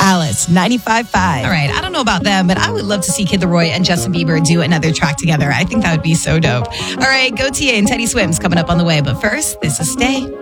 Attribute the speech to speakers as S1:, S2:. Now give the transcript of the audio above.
S1: Alice, 95.5.
S2: All right, I don't know about them, but I would love to see Kid Laroi and Justin Bieber do another track together. I think that would be so dope. All right, Gautier and Teddy Swims coming up on the way. But first, this is Stay.